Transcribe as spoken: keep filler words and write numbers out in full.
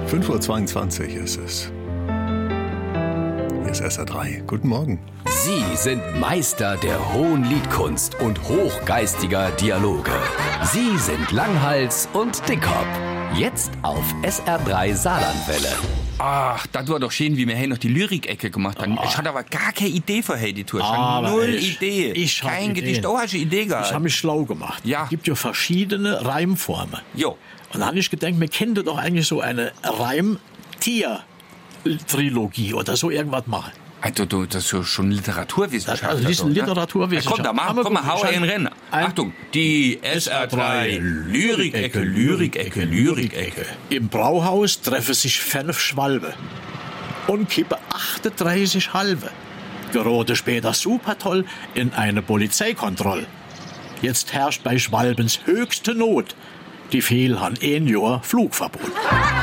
fünf Uhr zweiundzwanzig ist es. Hier ist S R drei. Guten Morgen. Sie sind Meister der hohen Liedkunst und hochgeistiger Dialoge. Sie sind Langhals und Dickhop. Jetzt auf S R drei Saarlandwelle. Ach, das war doch schön, wie wir hier noch die Lyrik-Ecke gemacht haben. Oh. Ich hatte aber gar keine Idee für heute die Tour. Ich hatte Aber null ich- Idee. ich hab Kein Ideen. Gedicht. Oh, hast du Idee gehabt? Ich habe mich schlau gemacht. Ja. Es gibt ja verschiedene Reimformen. Jo. Und da habe ich gedacht, man könnte doch eigentlich so eine Reim-Tier-Trilogie oder so irgendwas machen. Also, du, das ist ja schon Literaturwissenschaft. Also, das ist doch, ne? Literaturwissenschaft. Ja, komm, da mach, Aber komm mal, gut, hau ich einen hab- Rennen. ein- Achtung, die S R drei Lyrik-Ecke, Lyrik-Ecke, Lyrik-Ecke. Im Brauhaus treffen sich fünf Schwalbe und kippen achtunddreißig Halbe. Gerade später super toll in eine Polizeikontrolle. Jetzt herrscht bei Schwalbens höchste Not. Die fehlen ein Jahr Flugverbot.